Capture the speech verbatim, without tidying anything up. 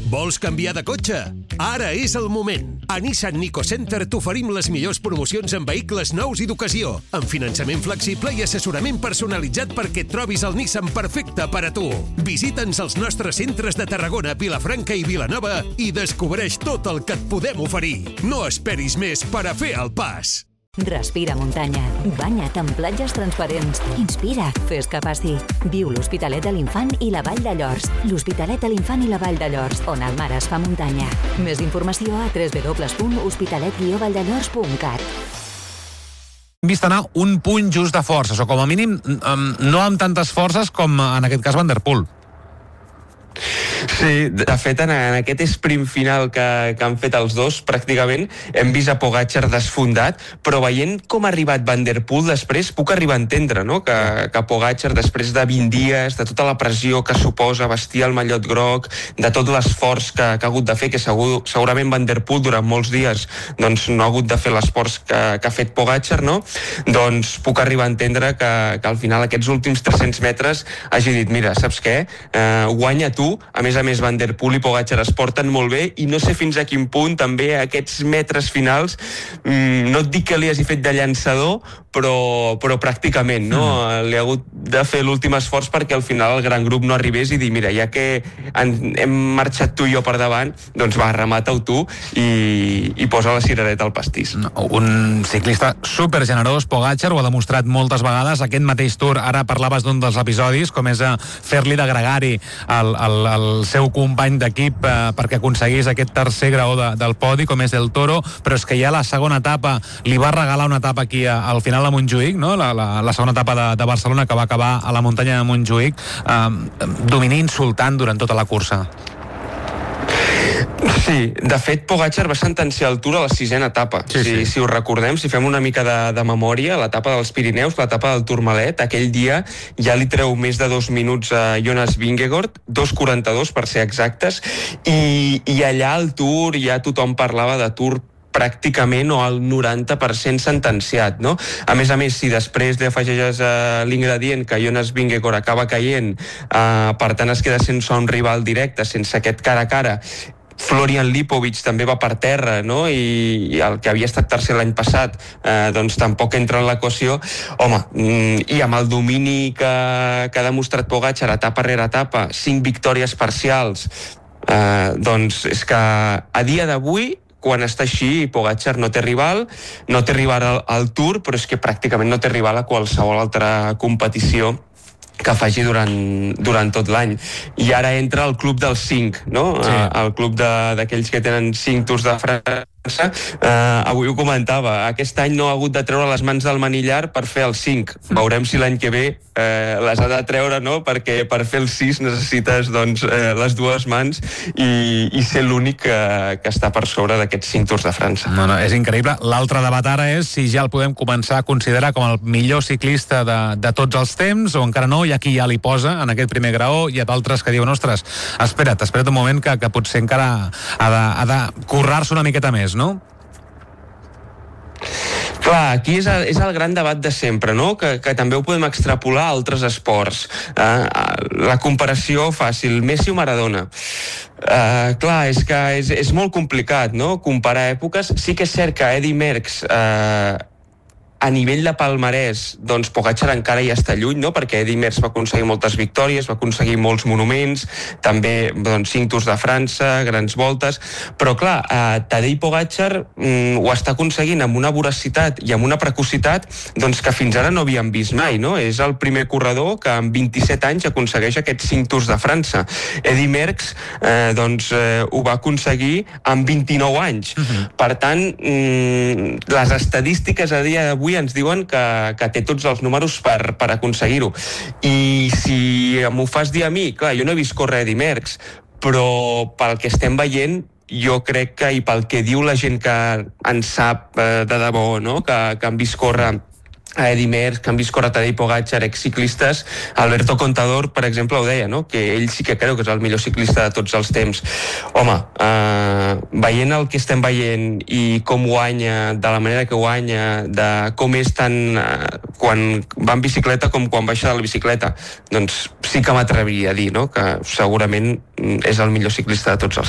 Vols canviar de cotxe? Ara és el moment. A Nissan Nico Center t'oferim les millors promocions en vehicles nous i d'ocasió, amb finançament flexible i assessorament personalitzat perquè et trobis el Nissan perfecte per a tu. Visita'ns als nostres centres de Tarragona, Vilafranca i Vilanova i descobreix tot el que et podem oferir. No esperis més per a fer el pas. Respira muntanya. Banya't en platges transparents. Inspira. Fes que passi. Viu l'Hospitalet de l'Infant i la Vall de Llors. L'Hospitalet de l'Infant i la Vall de Llors, on el mar es fa muntanya. Més informació a w w w punt hospitalet guió valldellors punt cat. Hem vist anar un punt just de forces, o com a mínim no amb tantes forces com en aquest cas Van der Poel. Sí, de fet en, en aquest sprint final que, que han fet els dos pràcticament hem vist a Pogačar desfondat, però veient com ha arribat Van der Poel després puc arribar a entendre, no? que, que Pogačar després de vint dies, de tota la pressió que suposa vestir el mallot groc, de tot l'esforç que, que ha hagut de fer, que segur, segurament Van der Poel durant molts dies doncs, no ha hagut de fer l'esforç que, que ha fet Pogačar, no? Doncs puc arribar a entendre que, que al final aquests últims tres-cents metres hagi dit, mira, saps què? Eh, guanya tu. A més a més, Van der Poel i Pogačar es porten molt bé i no sé fins a quin punt també aquests metres finals, mmm, no et dic que li hagi fet de llançador, però, però pràcticament, no? Mm. Li ha hagut de fer l'últim esforç perquè al final el gran grup no arribés i dir, mira, ja que han, hem marxat tu i jo per davant, doncs va, remata-ho tu i, i posa la cirereta al pastís. Un ciclista supergenerós, Pogačar, ho ha demostrat moltes vegades. Aquest mateix Tour, ara parlaves d'un dels episodis, com és fer-li de gregari al, al el seu company d'equip eh, perquè aconseguís aquest tercer graó de, del podi, com és el Toro, però és que ja la segona etapa li va regalar una etapa aquí a, al final a Montjuïc, no? la, la, la segona etapa de, de Barcelona, que va acabar a la muntanya de Montjuïc, eh, dominant, insultant durant tota la cursa. Sí, de fet Pogačar va sentenciar el Tour a la sisena etapa. Sí, sí. Si, si us recordem, si fem una mica de, de memòria, l'etapa dels Pirineus, l'etapa del Tourmalet, aquell dia ja li treu més de dos minuts a Jonas Vingegaard, dos quaranta-dos per ser exactes, i, i allà al Tour ja tothom parlava de Tour pràcticament o al noranta per cent sentenciat, no? A més a més, si després li afegeixes uh, l'ingredient que Jonas Vingegaard acaba caient, uh, per tant es queda sense un rival directe, sense aquest cara a cara, Florian Lipovic també va per terra, no? I, i el que havia estat tercer l'any passat eh, doncs tampoc entra en l'equació. Home, mm, i amb el domini que, que ha demostrat Pogačar etapa rere etapa, cinc victòries parcials, eh, doncs és que a dia d'avui, quan està així, Pogačar no té rival, no té rival al, al Tour, però és que pràcticament no té rival a qualsevol altra competició que faci durant, durant tot l'any. I ara entra el club dels cinc, no? Sí. El club d'aquells que tenen cinc Tours de França. Uh, avui ho comentava, aquest any no ha hagut de treure les mans del manillar per fer els cinc. Veurem si l'any que ve uh, les ha de treure, no? Perquè per fer els sis necessites doncs, uh, les dues mans i, i ser l'únic que, que està per sobre d'aquests cinc Tours de França. No, no, és increïble. L'altre debat ara és si ja el podem començar a considerar com el millor ciclista de, de tots els temps, o encara no. Hi ha qui ja li posa en aquest primer graó, hi ha d'altres que diuen, ostres, espera't, espera't un moment que, que potser encara ha de, ha de currar-se una miqueta més, no? Clar, aquí és el, és el gran debat de sempre, no? Que, que també ho podem extrapolar a altres esports. Eh, la comparació fàcil, Messi o Maradona. Eh, clar, és que és, és molt complicat, no? Comparar èpoques. Sí que és cert que Eddy Merckx eh, a nivell de palmarès, doncs Pogačar encara hi està lluny, no? Perquè Eddy Merckx va aconseguir moltes victòries, va aconseguir molts monuments, també doncs, cinc Tours de França, grans voltes, però clar, eh, Tadej Pogačar mm, ho està aconseguint amb una voracitat i amb una precocitat doncs, que fins ara no havíem vist mai, no? És el primer corredor que amb vint-i-set anys aconsegueix aquests cinc Tours de França. Eddy Merckx eh, doncs, eh, ho va aconseguir amb vint-i-nou anys. Uh-huh. Per tant, mm, les estadístiques a dia d'avui ens diuen que, que té tots els números per, per aconseguir-ho. I si m'ho fas dir a mi, clar, jo no he vist córrer Eddy Merckx, però pel que estem veient jo crec que, i pel que diu la gent que en sap eh, de debò, no? que, que han vist córrer a Eddy Merckx, que han vist córrer Tadej Pogačar, exciclistes, Alberto Contador, per exemple, ho deia, no? Que ell sí que creu que és el millor ciclista de tots els temps. Home, eh, veient el que estem veient i com guanya, de la manera que guanya, de com és tant eh, quan va en bicicleta com quan baixa de la bicicleta, doncs sí que m'atreviria a dir, no? Que segurament és el millor ciclista de tots els